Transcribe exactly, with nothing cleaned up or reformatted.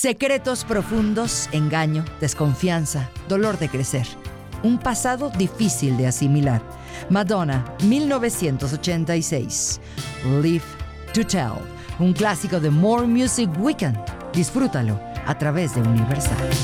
Secretos profundos, engaño, desconfianza, dolor de crecer. Un pasado difícil de asimilar. Madonna, mil novecientos ochenta y seis. Live to Tell, un clásico de More Music Weekend. Disfrútalo a través de Universal.